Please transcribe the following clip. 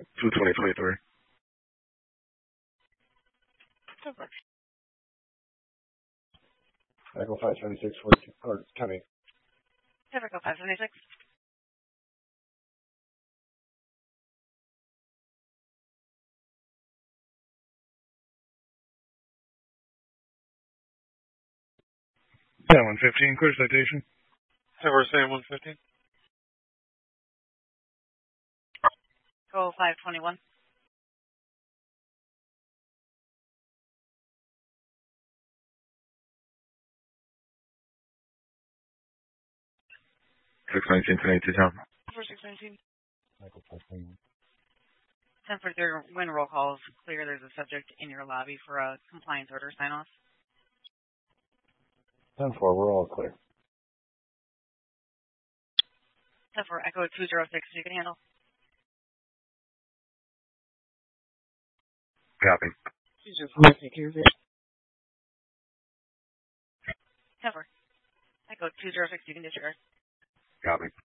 2/20/23. Echo 576, 42, or 10-8. Echo 576. San 115, clear citation. We're saying 115. Echo 521. Six 19, 10-8, 2-10. For 619. Echo 521. 10 for their when roll call is clear, there's a subject in your lobby for a compliance order sign-off. 10-4, we're all clear. 10 for Echo 206, you can handle. Copy. 10 for Echo 206, you can disregard. Copy.